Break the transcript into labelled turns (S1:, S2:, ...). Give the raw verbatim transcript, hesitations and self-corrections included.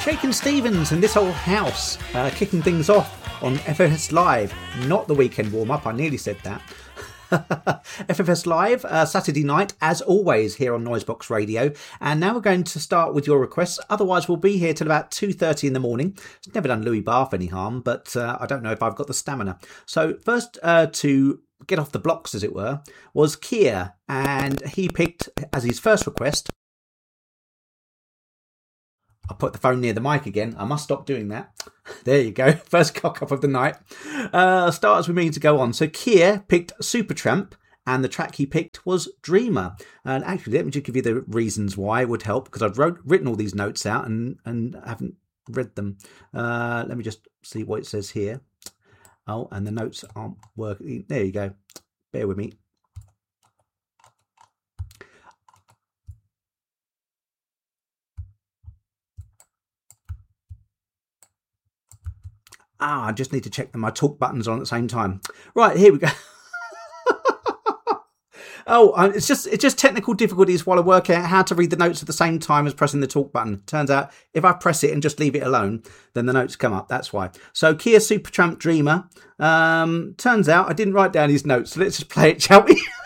S1: Shakin' Stevens and This Old House, uh, kicking things off on F F S Live, not the weekend warm-up, I nearly said that. F F S Live, uh, Saturday night, as always, here on Noisebox Radio. And now we're going to start with your requests. Otherwise, we'll be here till about two thirty in the morning. It's never done Louis Bath any harm, but uh, I don't know if I've got the stamina. So first uh, to get off the blocks, as it were, was Keir. And he picked, as his first request... I put the phone near the mic again. I must stop doing that. There you go. First cock up of the night. Uh, starts with me to go on. So Keir picked Supertramp, and the track he picked was Dreamer. And actually, let me just give you the reasons why it would help, because I've wrote, written all these notes out and, and haven't read them. Uh, let me just see what it says here. Oh, and the notes aren't working. There you go. Bear with me. Ah, I just need to check that my talk buttons on at the same time. Right, here we go. oh, it's just it's just technical difficulties while I work out how to read the notes at the same time as pressing the talk button. Turns out if I press it and just leave it alone, then the notes come up. That's why. So Keir Supertramp Dreamer. Um, turns out I didn't write down his notes, so let's just play it, shall we?